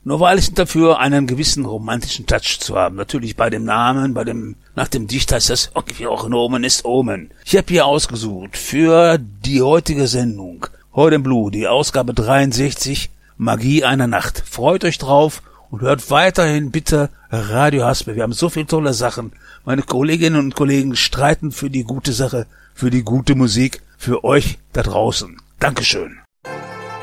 Nur weil es dafür einen gewissen romantischen Touch zu haben. Natürlich bei dem Namen, nach dem Dichter ist das, wie auch ein Omen ist Omen. Ich habe hier ausgesucht für die heutige Sendung, heute im Blue, die Ausgabe 63, Magie einer Nacht. Freut euch drauf und hört weiterhin bitte Radio Haspe. Wir haben so viele tolle Sachen. Meine Kolleginnen und Kollegen streiten für die gute Sache, für die gute Musik, für euch da draußen. Dankeschön.